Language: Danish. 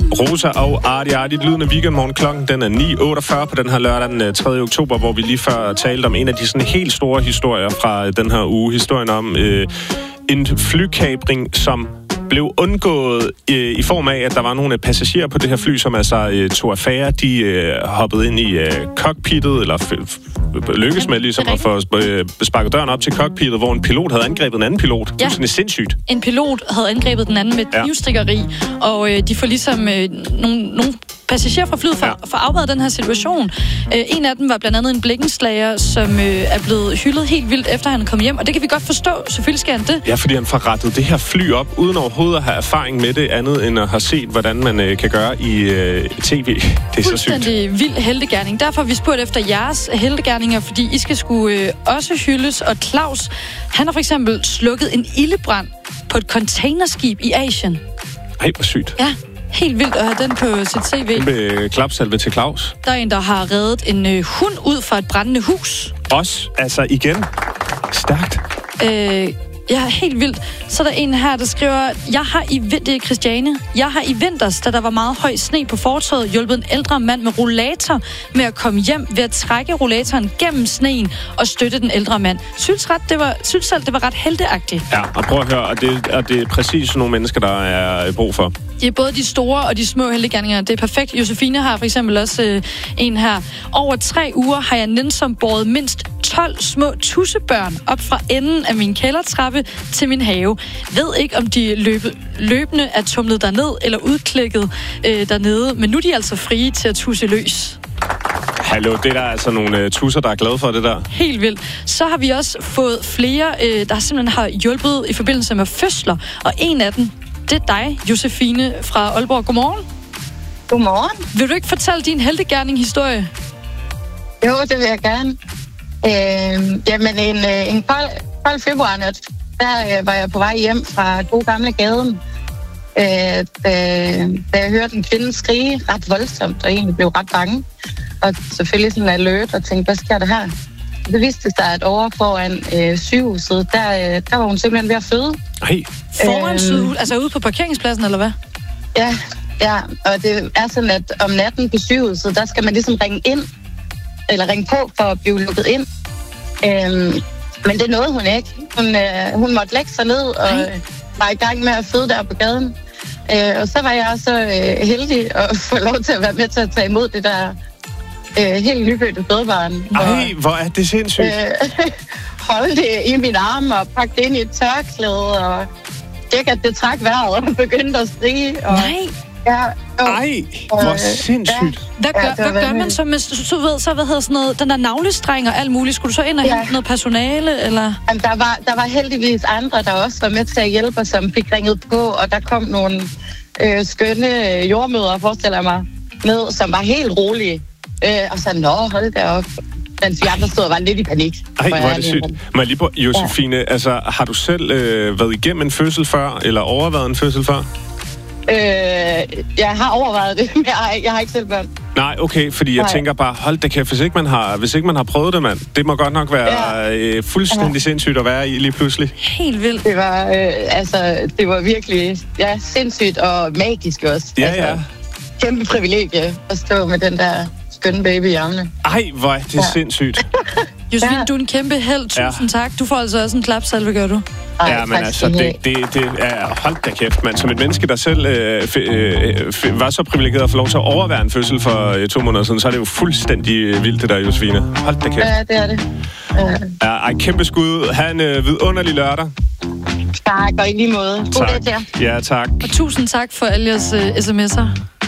Rosa og Arti. Lyden af Weekendmorgen. Klokken den er 9.48 på den her lørdag den 3. oktober, hvor vi lige før talte om en af de sådan helt store historier fra den her uge. Historien om en flykapring, som blev undgået i form af, at der var nogle passagerer på det her fly, som altså tog affære. De hoppede ind i cockpittet, eller lykkes med ligesom at få sparket døren op til cockpittet, hvor en pilot havde angrebet en anden pilot. Ja. Det er sådan sindssygt. En pilot havde angrebet den anden med knivstikkeri, og de får ligesom nogle passagerer fra flyet for afværet den her situation. En af dem var blandt andet en blikkenslager, som er blevet hyldet helt vildt, efter han kom hjem, og det kan vi godt forstå. Selvfølgelig skal han det. Ja, fordi han får rettet det her fly op, uden overhovedet at have erfaring med det, andet end at have set, hvordan man kan gøre i tv. Det er så sygt. Fuldstændig vild heltegerning. Derfor har vi spurgt efter jeres heltegerninger, fordi I skal skulle også hyldes. Og Claus, han har for eksempel slukket en ildebrand på et containerskib i Asien. Ej, hvor sygt. Ja. Helt vildt at have den på sit CV. Kæmpe klapsalve til Claus. Der er en, der har reddet en hund ud fra et brændende hus. Også, altså igen. Stærkt. Ja, helt vildt. Så er der en her, der skriver, det er Christiane. Jeg har i vinters, da der var meget høj sne på fortovet, hjulpet en ældre mand med rollator med at komme hjem ved at trække rollatoren gennem sneen og støtte den ældre mand. Synes selv, det var ret helteagtigt. Ja, og prøv at høre, og det er præcis sådan nogle mennesker, der er brug for. Det er både de store og de små heltegerninger. Det er perfekt. Josefine har for eksempel også en her. Over 3 uger har jeg nænsomt båret mindst 12 små tussebørn op fra enden af min kældertrappe til min have. Ved ikke, om de løbende er tumlet derned eller udklækket dernede, men nu er de altså frie til at tusse løs. Hallo, det er der altså nogle tusser, der er glade for det der. Helt vildt. Så har vi også fået flere, der simpelthen har hjulpet i forbindelse med fødsler, og en af dem, det er dig, Josefine fra Aalborg. Godmorgen. Godmorgen. Vil du ikke fortælle din heltegerning-historie? Jo, det vil jeg gerne. Jamen, en kold februarnat, der var jeg på vej hjem fra god gamle Gaden, da jeg hørte en kvinde skrige ret voldsomt, og egentlig blev ret bange. Og selvfølgelig sådan alert og tænkte, hvad sker der her? Det viste sig, at over foran sygehuset, der var hun simpelthen ved at føde. Hey. Foran sygehuset? Altså ude på parkeringspladsen, eller hvad? Ja, og det er sådan, at om natten på sygehuset, der skal man ligesom ringe på for at blive lukket ind. Men det nåede hun ikke. Hun måtte lægge sig ned og var i gang med at føde der på gaden. Og så var jeg så heldig at få lov til at være med til at tage imod det der helt nybødte spædbarn. Ej, hvor er det sindssygt. Holde det i min arm og pakke det ind i et tørklæde og tjekke, at det trak vejret og begyndte at skrige. Og, nej. Ja, ej, hvor sindssygt. Hvad gør man så med, du ved, så hvad hedder sådan noget, den der navlestreng og alt muligt? Skulle du så ind og hente noget personale, eller? Jamen, der var heldigvis andre, der også var med til at hjælpe, som fik ringet på, og der kom nogle skønne jordmødre, forestiller jeg mig, med, som var helt rolige. Og så, hold da op. Mens vi andre stod og var lidt i panik. Ej, hvor er det sygt. Men lige på, Josefine, altså, har du selv været igennem en fødsel før, eller overvejet en fødsel før? Jeg har overvejet det, men jeg har ikke selv børn. Nej, okay, fordi jeg tænker bare, hold da kæft, hvis ikke man har prøvet det, mand. Det må godt nok være fuldstændig sindssygt at være i lige pludselig. Helt vildt. Det var virkelig sindssygt og magisk også. Ja. Kæmpe privilegie at stå med den der skønne baby i armene. Ej, hvor er det sindssygt. Josefine, du er en kæmpe held. Tusind tak. Du får altså også en klapsalve, gør du? Ja, men altså, det er hold da kæft, mand. Som et menneske, der selv var så privilegeret at få lov til at overvære en fødsel for 2 måneder siden, så er det jo fuldstændig vildt, det der, Josefine. Hold da kæft. Ja, det er det. Kæmpe skud. Ha' en vidunderlig lørdag. Tak, og i lige måde. God dag til jer. Ja, tak. Og tusind tak for alle jeres sms'er.